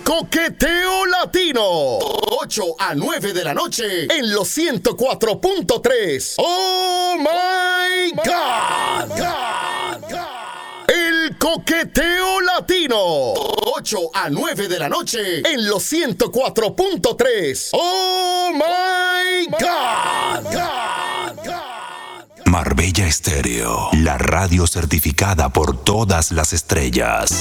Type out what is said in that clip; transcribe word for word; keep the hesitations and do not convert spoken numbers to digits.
Coqueteo Latino. ocho a nueve de la noche en los ciento cuatro punto tres. ¡Oh, my God! God, God! El Coqueteo Latino. ocho a nueve de la noche en los ciento cuatro punto tres. ¡Oh, my God! God, God! Marbella Estéreo, la radio certificada por todas las estrellas.